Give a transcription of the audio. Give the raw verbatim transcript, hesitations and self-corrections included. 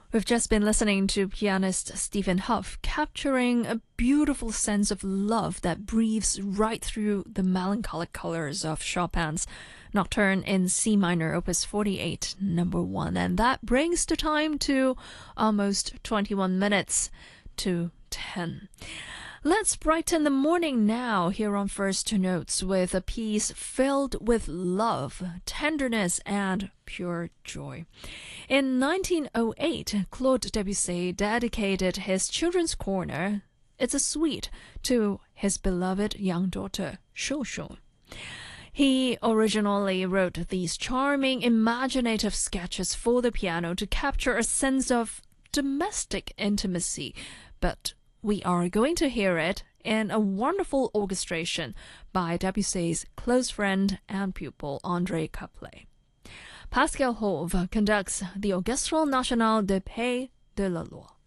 We've just been listening to pianist Stephen Hough capturing a beautiful sense of love that breathes right through the melancholic colors of Chopin's Nocturne in C minor, opus forty-eight, number one. And that brings the time to almost twenty-one minutes to ten. Let's brighten the morning now here on First Notes with a piece filled with love, tenderness, and pure joy. In nineteen oh eight, Claude Debussy dedicated his Children's Corner, It's a Suite, to his beloved young daughter, Chouchou. He originally wrote these charming, imaginative sketches for the piano to capture a sense of domestic intimacy, but we are going to hear it in a wonderful orchestration by Debussy's close friend and pupil André Caplet. Pascal Hove conducts the Orchestre Nationale de Pays de la Loire.